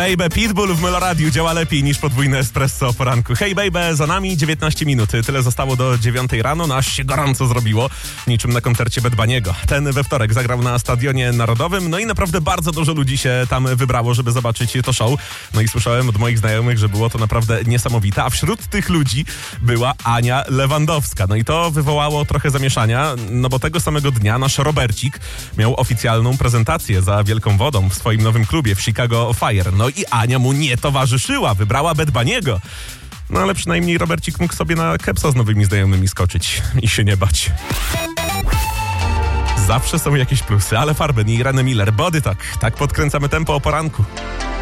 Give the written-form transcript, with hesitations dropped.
Baby, Pitbull w Meloradiu działa lepiej niż podwójne espresso o poranku. Hej baby, za nami 19 minut. Tyle zostało do 9 rano, no aż się gorąco zrobiło, niczym na koncercie Bad Bunny'ego. Ten we wtorek zagrał na Stadionie Narodowym, no i naprawdę bardzo dużo ludzi się tam wybrało, żeby zobaczyć to show. No i słyszałem od moich znajomych, że było to naprawdę niesamowite, a wśród tych ludzi była Ania Lewandowska. No i to wywołało trochę zamieszania, no bo tego samego dnia nasz Robercik miał oficjalną prezentację za Wielką Wodą w swoim nowym klubie w Chicago Fire. No i Ania mu nie towarzyszyła, wybrała Bad Bunny'ego. No ale przynajmniej Robercik mógł sobie na kepsa z nowymi znajomymi skoczyć i się nie bać. Zawsze są jakieś plusy, ale Farben i Irene Miller, Body Talk. Tak podkręcamy tempo o poranku.